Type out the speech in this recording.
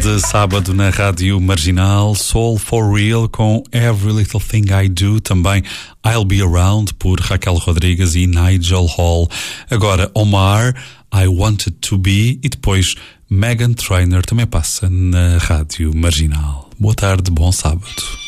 de sábado na Rádio Marginal, Soul for Real com Every Little Thing I Do, também I'll Be Around por Raquel Rodrigues e Nigel Hall. Agora Omar, I Wanted to Be, e depois Meghan Trainor também passa na Rádio Marginal. Boa tarde, bom sábado.